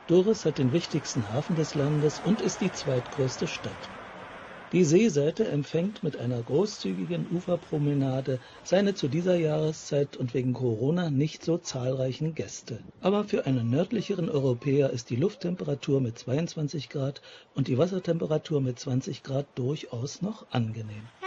Durres hat den wichtigsten Hafen des Landes und ist die zweitgrößte Stadt. Die Seeseite empfängt mit einer großzügigen Uferpromenade seine zu dieser Jahreszeit und wegen Corona nicht so zahlreichen Gäste. Aber für einen nördlicheren Europäer ist die Lufttemperatur mit 22 Grad und die Wassertemperatur mit 20 Grad durchaus noch angenehm.